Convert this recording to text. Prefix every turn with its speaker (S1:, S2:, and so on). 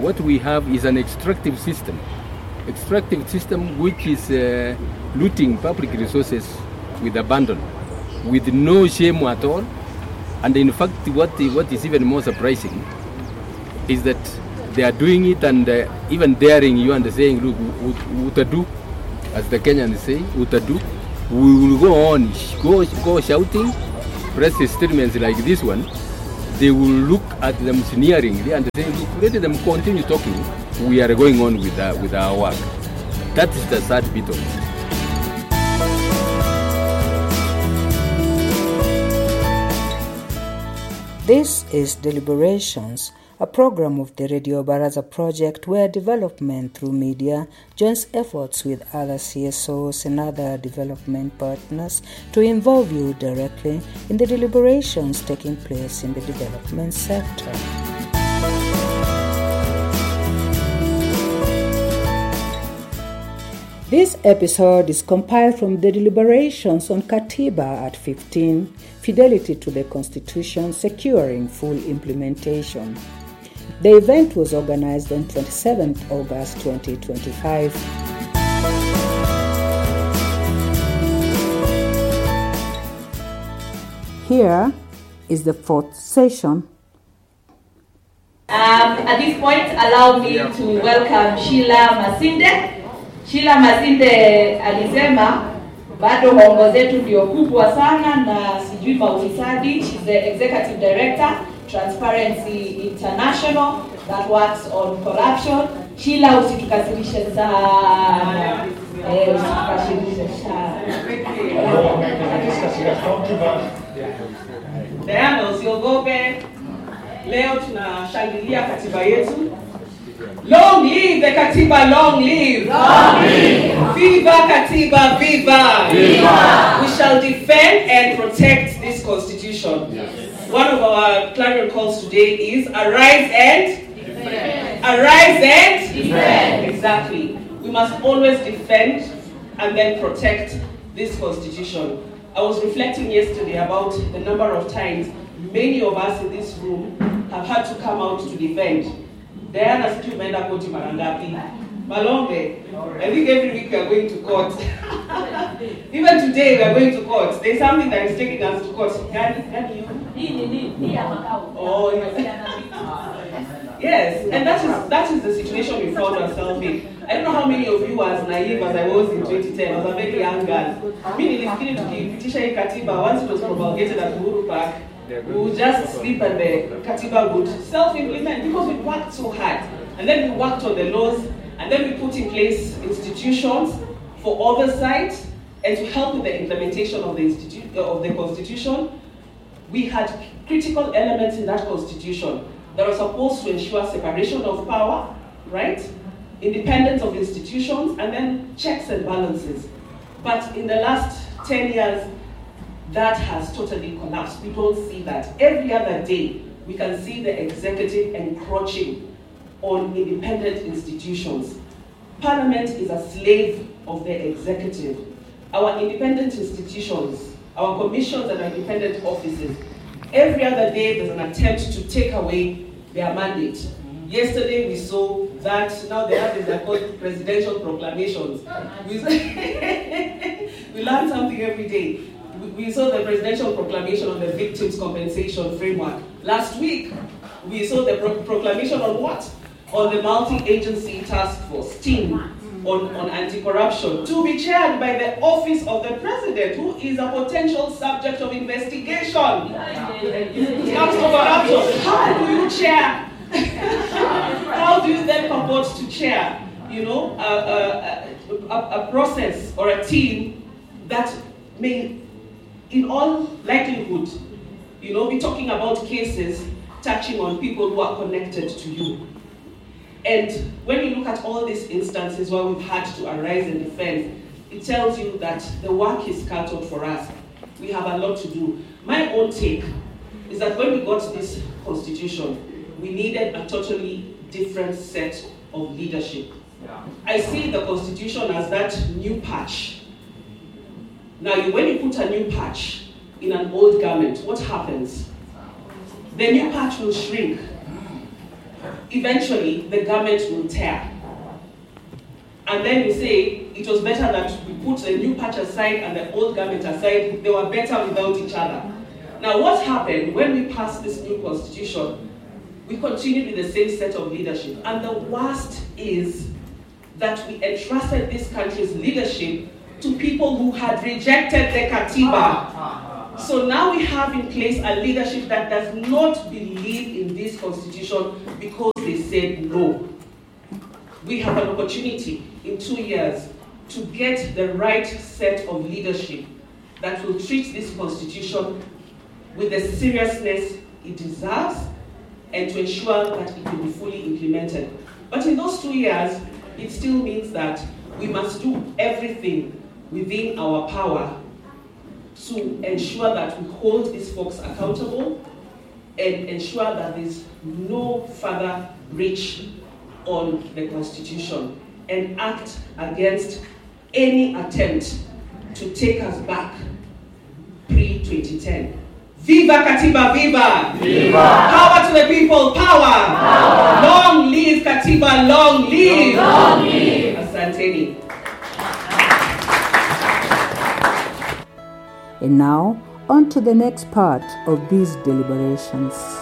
S1: What we have is an extractive system which is looting public resources with abandon, with no shame at all. And in fact, what is even more surprising is that they are doing it and even daring you and saying, look, utadu, as the Kenyans say, utadu. We will go on, go shouting, press statements like this one. They will look at them sneeringly and say, look, let them continue talking. We are going on with our work. That is the sad bit of it.
S2: This is Deliberations, a program of the Radio Baraza project where development through media joins efforts with other CSOs and other development partners to involve you directly in the deliberations taking place in the development sector. This episode is compiled from the deliberations on Katiba at 15, Fidelity to the Constitution, Securing Full Implementation. The event was organized on 27th August 2025. Here is the fourth session.
S3: At this point, allow me to welcome Sheila Masinde. Sheila Masinde alisema bado hongo zetu ndio kubwa sana na sijui maufisadi. She's the executive director, Transparency International, that works on corruption. Sheila, usitukasirishe sana. Usitukasirishe sana.
S4: Diana, usiogope. Leo tunashangilia katiba yetu. Long live the Katiba, long live!
S3: Long live!
S4: Viva Katiba, viva!
S3: Viva!
S4: We shall defend and protect this constitution. Yes. One of our clarion calls today is arise and defend. Arise and defend. Exactly. We must always defend and then protect this constitution. I was reflecting yesterday about the number of times many of us in this room have had to come out to defend. Diana, sijui umeenda koti mara ngapi? Malombe, I think every week we are going to court. Even today we are going to court. There's something that is taking us to court. Oh, yes, and that is the situation we found ourselves in. I don't know how many of you are as naive as I was in 2010. I was a very young girl. Mimi nilifikiri tukipitisha hii katiba once it was promulgated at Uhuru Park, we would just sleep and the Katiba would self-implement because we worked so hard. And then we worked on the laws, and then we put in place institutions for oversight and to help with the implementation of the Constitution. We had critical elements in that Constitution that were supposed to ensure separation of power, right? Independence of institutions, and then checks and balances. But in the last 10 years, that has totally collapsed. We don't see that. Every other day, we can see the executive encroaching on independent institutions. Parliament is a slave of the executive. Our independent institutions, our commissions and our independent offices, every other day there's an attempt to take away their mandate. Yesterday we saw that now they have they're called presidential proclamations. We learn something every day. We saw the presidential proclamation on the victims' compensation framework. Last week, we saw the proclamation on what? On the multi-agency task force team on anti-corruption, to be chaired by the office of the president, who is a potential subject of investigation. It comes to corruption. How do you chair? How do you then purport to chair, a process or a team that may, in all likelihood, be talking about cases touching on people who are connected to you. And when you look at all these instances where we've had to arise and defend, it tells you that the work is cut out for us. We have a lot to do. My own take is that when we got this constitution, we needed a totally different set of leadership. Yeah. I see the constitution as that new patch. Now, when you put a new patch in an old garment, what happens? The new patch will shrink. eventually the garment will tear. And then we say it was better that we put the new patch aside and the old garment aside. They were better without each other. Now what happened when we passed this new constitution? We continued with the same set of leadership. And the worst is that we entrusted this country's leadership to people who had rejected the Katiba. So now we have in place a leadership that does not believe in this constitution because they said no. We have an opportunity in 2 years to get the right set of leadership that will treat this constitution with the seriousness it deserves and to ensure that it can be fully implemented. But in those 2 years, it still means that we must do everything within our power to ensure that we hold these folks accountable and ensure that there's no further breach on the Constitution and act against any attempt to take us back pre-2010. Viva Katiba, viva! Viva! Power to the people, power! Power! Long live Katiba, long live! Long live! Asanteni.
S2: And now, on to the next part of these deliberations.